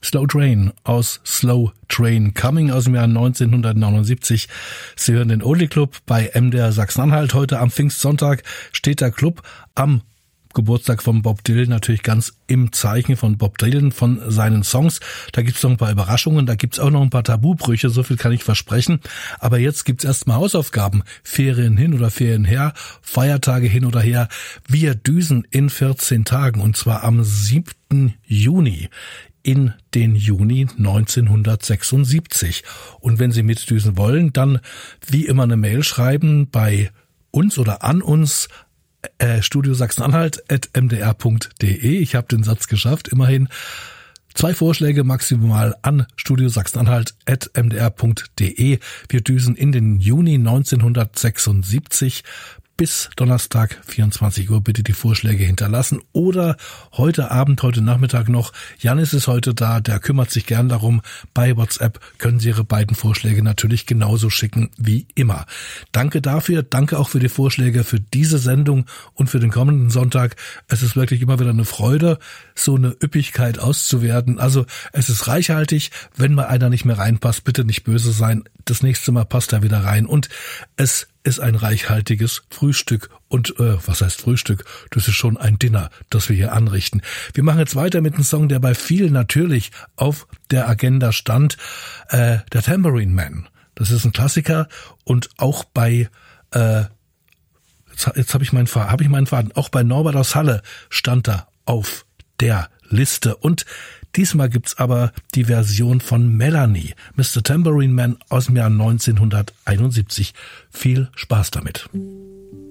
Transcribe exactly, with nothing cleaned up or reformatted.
Slow Train aus Slow Train Coming aus dem Jahr neunzehnhundertneunundsiebzig. Sie hören den Oldie Club bei M D R Sachsen-Anhalt. Heute am Pfingstsonntag steht der Club am Geburtstag von Bob Dylan natürlich ganz im Zeichen von Bob Dylan, von seinen Songs. Da gibt's noch ein paar Überraschungen, da gibt's auch noch ein paar Tabubrüche, so viel kann ich versprechen. Aber jetzt gibt's erstmal Hausaufgaben. Ferien hin oder Ferien her, Feiertage hin oder her. Wir düsen in vierzehn Tagen und zwar am siebten Juni in den Juni neunzehnhundertsechsundsiebzig. Und wenn Sie mitdüsen wollen, dann wie immer eine Mail schreiben bei uns oder an uns, Äh, Studio Sachsen-Anhalt at m d r punkt d e. Ich habe den Satz geschafft, immerhin. Zwei Vorschläge maximal an Studio Sachsen-Anhalt at m d r punkt d e. Wir düsen in den Juni neunzehnhundertsechsundsiebzig. Bis Donnerstag, vierundzwanzig Uhr, bitte die Vorschläge hinterlassen. Oder heute Abend, heute Nachmittag noch. Janis ist heute da, der kümmert sich gern darum. Bei WhatsApp können Sie Ihre beiden Vorschläge natürlich genauso schicken wie immer. Danke dafür, danke auch für die Vorschläge für diese Sendung und für den kommenden Sonntag. Es ist wirklich immer wieder eine Freude, so eine Üppigkeit auszuwerten. Also es ist reichhaltig. Wenn mal einer nicht mehr reinpasst, bitte nicht böse sein. Das nächste Mal passt er wieder rein. Und es ist ein reichhaltiges Frühstück. Und äh, was heißt Frühstück? Das ist schon ein Dinner, das wir hier anrichten. Wir machen jetzt weiter mit einem Song, der bei vielen natürlich auf der Agenda stand. Äh, der Tambourine Man. Das ist ein Klassiker. Und auch bei, äh, jetzt, jetzt habe ich meinen Faden, habe ich meinen Faden, auch bei Norbert aus Halle stand er auf der Liste. Und diesmal gibt's aber die Version von Melanie, Mister Tambourine Man aus dem Jahr neunzehnhunderteinundsiebzig. Viel Spaß damit.